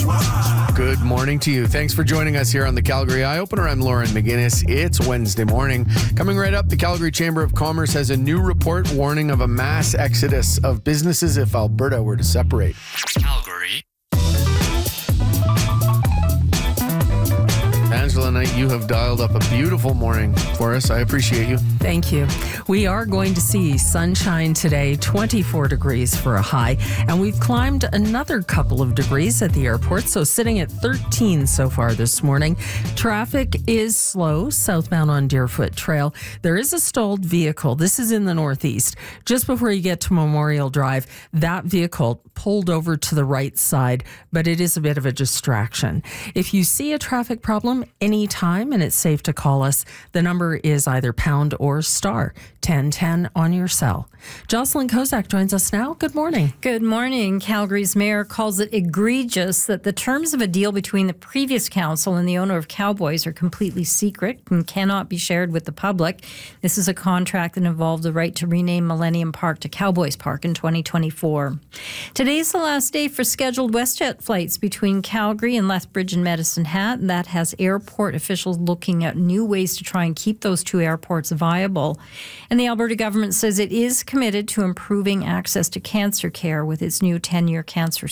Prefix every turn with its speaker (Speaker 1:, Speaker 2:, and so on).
Speaker 1: Good morning to you. Thanks for joining us here on the Calgary Eye Opener. I'm Lauren McGinnis. It's Wednesday morning. Coming right up, the Calgary Chamber of Commerce has a new report warning of a mass exodus of businesses if Alberta were to separate.
Speaker 2: Calgary.
Speaker 1: Angela Knight, you have dialed up a beautiful morning for us. I appreciate you.
Speaker 3: Thank you. We are going to see sunshine today, 24 degrees for a high, and we've climbed another couple of degrees at the airport, so sitting at 13 so far this morning. Traffic is slow southbound on Deerfoot Trail. There is a stalled vehicle. This is in the northeast. Just before you get to Memorial Drive, that vehicle pulled over to the right side, but it is a bit of a distraction. If you see a traffic problem anytime and it's safe to call us, the number is either pound or star 1010 on your cell. Jocelyn Kozak joins us now. Good morning.
Speaker 4: Good morning. Calgary's mayor calls it egregious that the terms of a deal between the previous council and the owner of Cowboys are completely secret and cannot be shared with the public. This is a contract that involved the right to rename Millennium Park to Cowboys Park in 2024. Today's the last day for scheduled WestJet flights between Calgary and Lethbridge and Medicine Hat. That has airport officials looking at new ways to try and keep those two airports viable. And the Alberta government says it is committed to improving access to cancer care with its new 10-year cancer